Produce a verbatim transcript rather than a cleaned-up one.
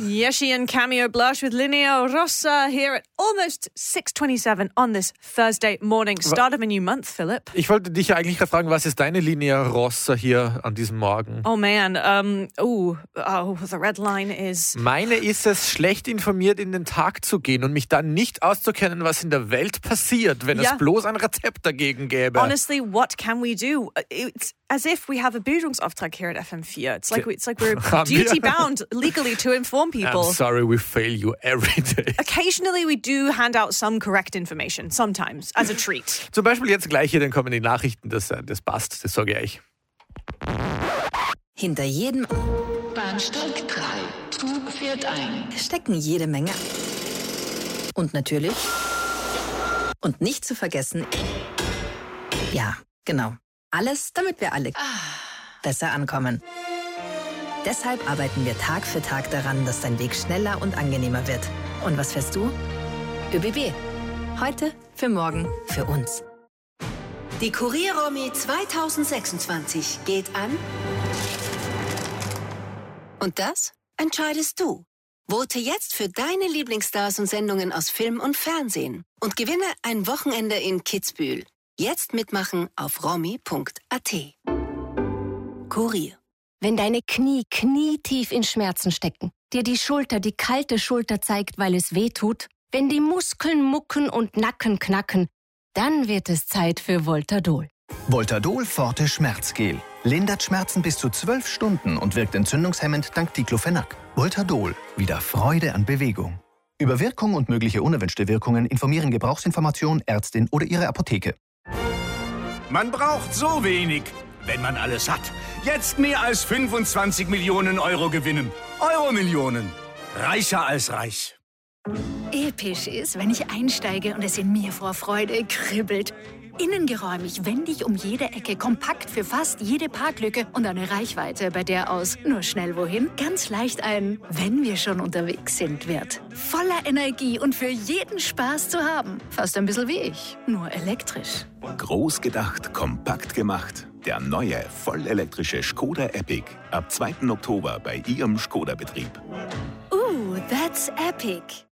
Yeshi and Cameo Blush with Linea Rossa here at almost six twenty-seven on this Thursday morning. Start of a new month, Philip. Ich wollte dich ja eigentlich fragen, was ist deine Linea Rossa hier an diesem Morgen? Oh man, um, oh, oh, the red line is... Meine ist es, schlecht informiert in den Tag zu gehen und mich dann nicht auszukennen, was in der Welt passiert, wenn Ja. es bloß ein Rezept dagegen gäbe. Honestly, what can we do? It's as if we have a Bildungsauftrag here at F M four. It's like, we, it's like we're Haben wir? duty-bound legally to inform people. I'm sorry, we fail you every day. Occasionally we do hand out some correct information, sometimes, as a treat. Zum Beispiel jetzt gleich hier, dann kommen die Nachrichten, das, das passt, das sage ich. Hinter jedem Bahnsteig drei. Zug fährt ein. stecken jede Menge. Und natürlich. Und nicht zu vergessen. Ja, genau. Alles, damit wir alle besser ankommen. Deshalb arbeiten wir Tag für Tag daran, dass dein Weg schneller und angenehmer wird. Und was fährst du? ÖBB. Heute, für morgen, für uns. Die Kurier-Romy zwanzig sechsundzwanzig geht an. Und das entscheidest du. Vote jetzt für deine Lieblingsstars und Sendungen aus Film und Fernsehen und gewinne ein Wochenende in Kitzbühel. Jetzt mitmachen auf romy punkt a t. Kurier. Wenn deine Knie knietief in Schmerzen stecken, dir die Schulter die kalte Schulter zeigt, weil es weh tut, wenn die Muskeln mucken und Nacken knacken, dann wird es Zeit für Voltadol. Voltadol Forte Schmerzgel. Lindert Schmerzen bis zu zwölf Stunden und wirkt entzündungshemmend dank Diclofenac. Voltadol. Wieder Freude an Bewegung. Über Wirkung und mögliche unerwünschte Wirkungen informieren Gebrauchsinformation, Ärztin oder Ihre Apotheke. Man braucht so wenig, wenn man alles hat. Jetzt mehr als fünfundzwanzig Millionen Euro gewinnen. Euro-Millionen. Reicher als reich. Episch ist, wenn ich einsteige und es in mir vor Freude kribbelt. Innengeräumig, wendig um jede Ecke, kompakt für fast jede Parklücke und eine Reichweite, bei der aus nur schnell wohin ganz leicht ein wenn wir schon unterwegs sind wird. Voller Energie und für jeden Spaß zu haben. Fast ein bisschen wie ich, nur elektrisch. Groß gedacht, kompakt gemacht. Der neue, vollelektrische Škoda Epic. Ab zweiten Oktober bei Ihrem Škoda-Betrieb. Ooh, that's epic.